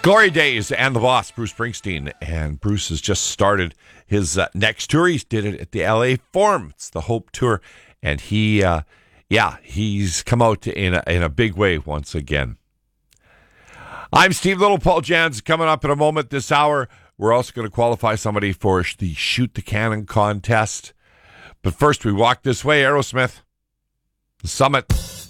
Glory Days and the boss, Bruce Springsteen. And Bruce has just started his next tour. He did it at the LA Forum. It's the Hope Tour. And he's come out in a big way once again. I'm Steve Little. Paul Jans coming up in a moment this hour. We're also going to qualify somebody for the Shoot the Cannon contest. But first, we walk this way, Aerosmith. The Summit.